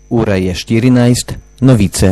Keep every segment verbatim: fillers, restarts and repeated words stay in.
Ura je štirinajst, novice.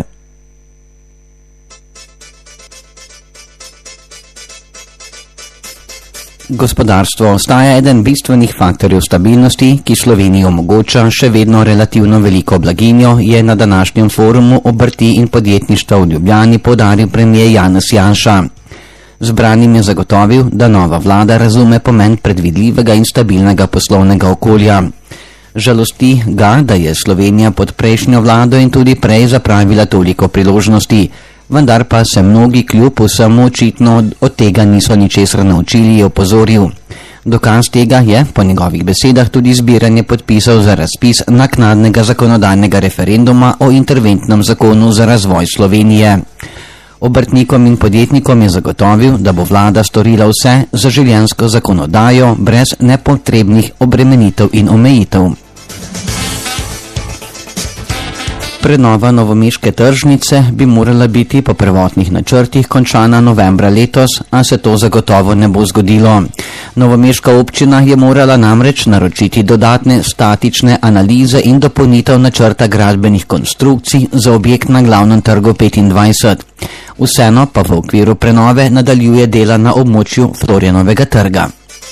Gospodarstvo ostaja eden bistvenih faktorjev stabilnosti, ki Sloveniji omogoča še vedno relativno veliko blaginjo, je na današnjem forumu obrti in podjetništva v Ljubljani poudaril premier Janez Janša. Zbranim je zagotovil, da nova vlada razume pomen predvidljivega in stabilnega poslovnega okolja. Žalosti ga, da je Slovenija pod prejšnjo vlado in tudi prej zapravila toliko priložnosti, vendar pa se mnogi kljub vsemu očitno od tega niso ničesar naučili, je opozoril. Dokaz tega je, po njegovih besedah, tudi zbiranje podpisov za razpis naknadnega zakonodajnega referenduma o interventnem zakonu za razvoj Slovenije. Obrtnikom in podjetnikom je zagotovil, da bo vlada storila vse za življenjsko zakonodajo brez nepotrebnih obremenitev in omejitev. Prenova novomeške tržnice bi morala biti po prvotnih načrtih končana novembra letos, a se to zagotovo ne bo zgodilo. Novomeška občina je morala namreč naročiti dodatne statične analize in dopolnitev načrta gradbenih konstrukcij za objekt na glavnem trgu petindvajset. Vseeno pa v okviru prenove nadaljuje dela na območju Florjanovega trga.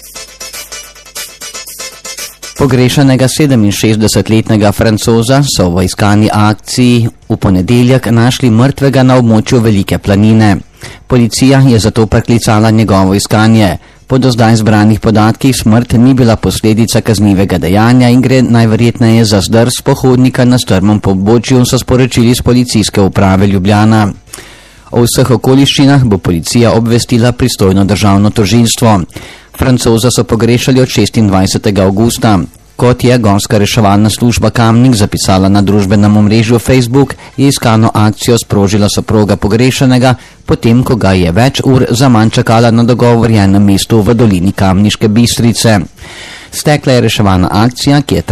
Pogrešanega sedeminšestdesetletnega Francoza so v iskani akciji v ponedeljek našli mrtvega na območju Velike planine. Policija je zato preklicala njegovo iskanje. Po do zdaj zbranih podatkih smrt ni bila posledica kaznivega dejanja in gre najverjetneje za zdrs pohodnika na strmem pobočju, so sporočili z policijske uprave Ljubljana. O vseh okoliščinah bo policija obvestila pristojno državno tožilstvo. Francoza so pogrešali od šestindvajsetega avgusta. Kot je gorska reševalna služba Kamnik zapisala na družbenem omrežju Facebook, je iskano akcijo sprožila soproga pogrešanega, potem ko ga je več ur zaman čakala na dogovorjenem mestu v dolini Kamniške Bistrice. Stekla je reševalna akcija, ki je